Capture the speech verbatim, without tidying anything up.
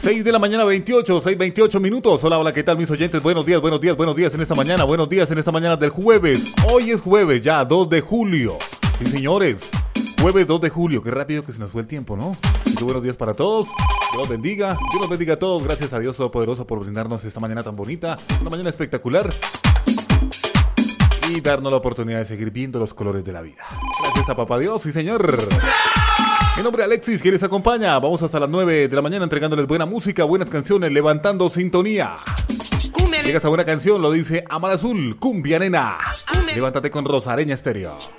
seis de la mañana, veintiocho, seis veintiocho minutos. Hola, hola, ¿qué tal mis oyentes? Buenos días, buenos días, buenos días en esta mañana, buenos días en esta mañana del jueves. Hoy es jueves ya, dos de julio. Sí, señores, jueves dos de julio. Qué rápido que se nos fue el tiempo, ¿no? Así que buenos días para todos. Dios los bendiga, Dios los bendiga a todos. Gracias a Dios Todopoderoso por brindarnos esta mañana tan bonita, una mañana espectacular y darnos la oportunidad de seguir viendo los colores de la vida. Gracias a Papá Dios, sí señor. Mi nombre es Alexis, ¿quién les acompaña? Vamos hasta las nueve de la mañana entregándoles buena música, buenas canciones, levantando sintonía. Llega esta buena canción, lo dice Amar Azul, Cumbia Nena. Levántate con Rosareña Estéreo.